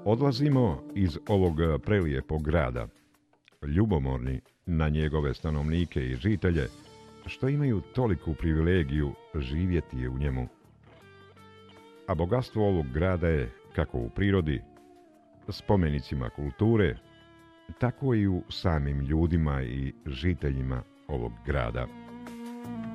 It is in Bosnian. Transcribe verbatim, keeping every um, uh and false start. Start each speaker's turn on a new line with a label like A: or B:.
A: Odlazimo iz ovog prelijepog grada, ljubomorni na njegove stanovnike i žitelje, što imaju toliku privilegiju živjeti u njemu. A bogatstvo ovog grada je kako u prirodi, spomenicima kulture, tako i u samim ljudima i žiteljima ovog grada.